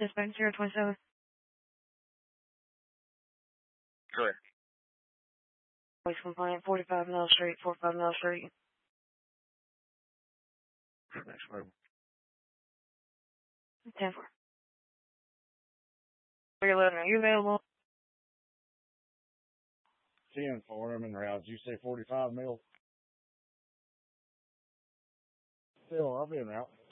Dispatch 027. Correct. Voice complaint, 45 Mill Street, 45 Mill Street. Next move. 10-4. 311, are you available? 10-4, I'm in route. Did you say 45 mil? Still, I'll be in route.